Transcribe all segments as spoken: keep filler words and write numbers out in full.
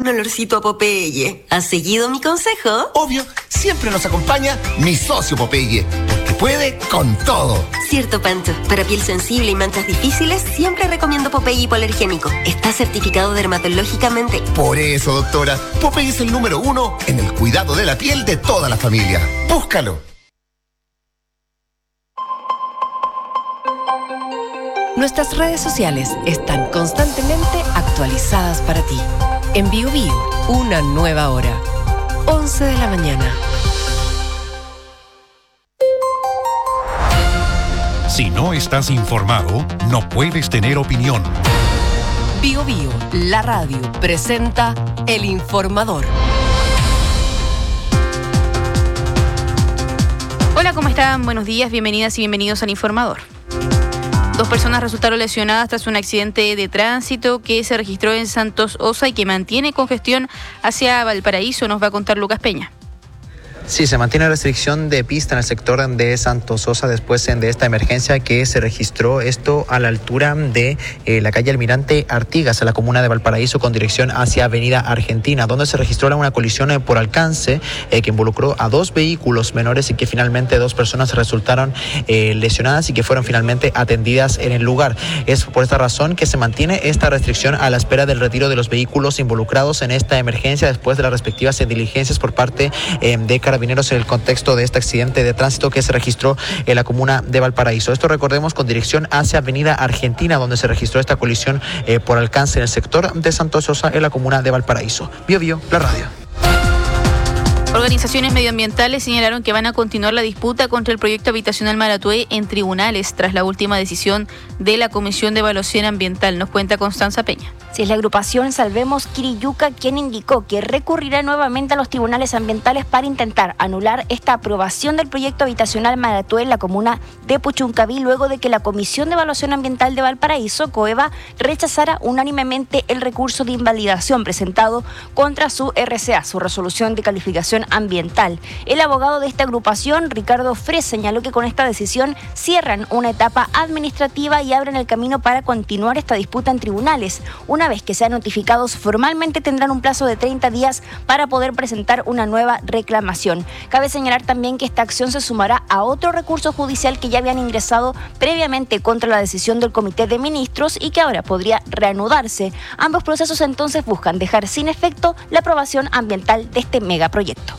un olorcito a Popeye. ¿Has seguido mi consejo? Obvio, siempre nos acompaña mi socio Popeye, porque puede con todo. Cierto, Pancho. Para piel sensible y manchas difíciles, siempre recomiendo Popeye hipoalergénico. Está certificado dermatológicamente. Por eso, doctora, Popeye es el número uno en el cuidado de la piel de toda la familia. Búscalo. Nuestras redes sociales están constantemente actualizadas para ti. En Bio Bio, una nueva hora. once de la mañana. Si no estás informado, no puedes tener opinión. Bio Bio, la radio, presenta El Informador. Hola, ¿cómo están? Buenos días, bienvenidas y bienvenidos al Informador. Dos personas resultaron lesionadas tras un accidente de tránsito que se registró en Santos Osa y que mantiene congestión hacia Valparaíso. Nos va a contar Lucas Peña. Sí, se mantiene restricción de pista en el sector de Santos Osa después de esta emergencia que se registró, esto a la altura de eh, la calle Almirante Artigas, en la comuna de Valparaíso, con dirección hacia Avenida Argentina, donde se registró una colisión eh, por alcance eh, que involucró a dos vehículos menores y que finalmente dos personas resultaron eh, lesionadas y que fueron finalmente atendidas en el lugar. Es por esta razón que se mantiene esta restricción a la espera del retiro de los vehículos involucrados en esta emergencia después de las respectivas diligencias por parte eh, de Carabineros en el contexto de este accidente de tránsito que se registró en la comuna de Valparaíso. Esto, recordemos, con dirección hacia Avenida Argentina, donde se registró esta colisión eh, por alcance en el sector de Santos Osa, en la comuna de Valparaíso. Bio Bio, la radio. Organizaciones medioambientales señalaron que van a continuar la disputa contra el proyecto habitacional Maratué en tribunales tras la última decisión de la Comisión de Evaluación Ambiental. Nos cuenta Constanza Peña. Si es la agrupación Salvemos Quiriyuca quien indicó que recurrirá nuevamente a los tribunales ambientales para intentar anular esta aprobación del proyecto habitacional Maratué en la comuna de Puchuncaví, luego de que la Comisión de Evaluación Ambiental de Valparaíso, COEVA, rechazara unánimemente el recurso de invalidación presentado contra su R C A, su resolución de calificación ambiental. El abogado de esta agrupación, Ricardo Fres, señaló que con esta decisión cierran una etapa administrativa y abren el camino para continuar esta disputa en tribunales. Una vez que sean notificados formalmente, tendrán un plazo de treinta días para poder presentar una nueva reclamación. Cabe señalar también que esta acción se sumará a otro recurso judicial que ya habían ingresado previamente contra la decisión del Comité de Ministros y que ahora podría reanudarse. Ambos procesos entonces buscan dejar sin efecto la aprobación ambiental de este megaproyecto.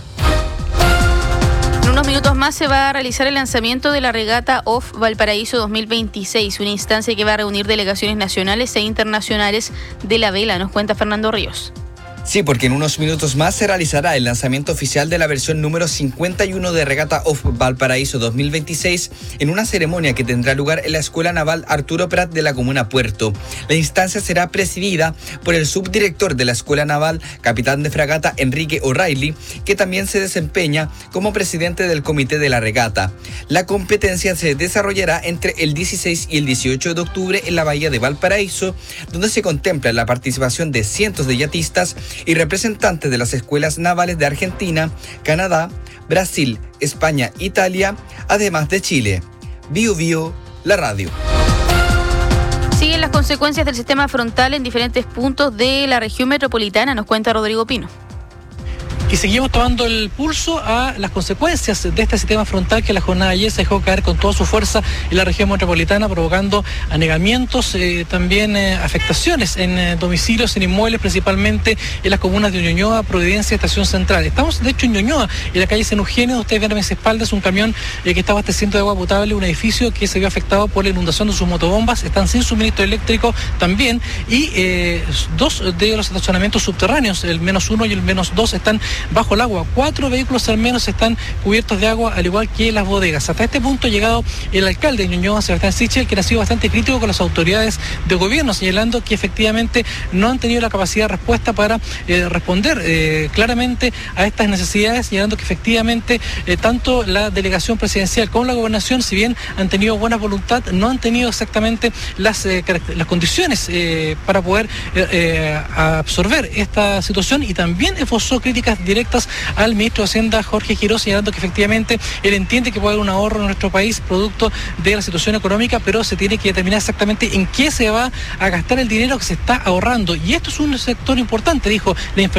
En unos minutos más se va a realizar el lanzamiento de la regata O F Valparaíso dos mil veintiséis, una instancia que va a reunir delegaciones nacionales e internacionales de la vela. Nos cuenta Fernando Ríos. Sí, porque en unos minutos más se realizará el lanzamiento oficial de la versión número cincuenta y uno de Regata O F Valparaíso dos mil veintiséis en una ceremonia que tendrá lugar en la Escuela Naval Arturo Prat de la comuna Puerto. La instancia será presidida por el subdirector de la Escuela Naval, capitán de fragata Enrique O'Reilly, que también se desempeña como presidente del comité de la regata. La competencia se desarrollará entre el dieciséis y el dieciocho de octubre en la bahía de Valparaíso, donde se contempla la participación de cientos de yatistas y representantes de las escuelas navales de Argentina, Canadá, Brasil, España, Italia, además de Chile. Bio Bio, la radio. Siguen las consecuencias del sistema frontal en diferentes puntos de la región metropolitana, nos cuenta Rodrigo Pino. Y seguimos tomando el pulso a las consecuencias de este sistema frontal que la jornada de ayer se dejó caer con toda su fuerza en la región metropolitana, provocando anegamientos, eh, también eh, afectaciones en eh, domicilios, en inmuebles, principalmente en las comunas de Ñuñoa, Providencia y Estación Central. Estamos, de hecho, en Ñuñoa, en la calle San Eugenio. Ustedes ven a mis espaldas un camión eh, que está abasteciendo de agua potable un edificio que se vio afectado por la inundación de sus motobombas. Están sin suministro eléctrico también, y eh, dos de los estacionamientos subterráneos, el menos uno y el menos dos, están bajo el agua. Cuatro vehículos al menos están cubiertos de agua, al igual que las bodegas. Hasta este punto ha llegado el alcalde de Ñuñoa, Sebastián Sichel, quien ha sido bastante crítico con las autoridades de gobierno, señalando que efectivamente no han tenido la capacidad de respuesta para eh, responder eh, claramente a estas necesidades, señalando que efectivamente eh, tanto la delegación presidencial como la gobernación, si bien han tenido buena voluntad, no han tenido exactamente las, eh, las condiciones eh, para poder eh, eh, absorber esta situación, y también esbozó críticas directas al ministro de Hacienda, Jorge Giró, señalando que efectivamente él entiende que puede haber un ahorro en nuestro país producto de la situación económica, pero se tiene que determinar exactamente en qué se va a gastar el dinero que se está ahorrando. Y esto es un sector importante, dijo. La